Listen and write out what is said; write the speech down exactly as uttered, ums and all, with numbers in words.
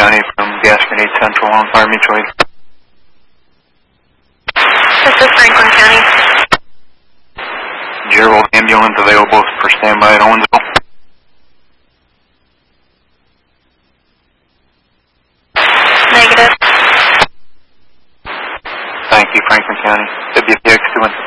County from Gaston Eight Central on Fire Mutual Aid. This is Franklin County. Gerald ambulance available for standby at Owensville. Negative. Thank you, Franklin County. W P X two one.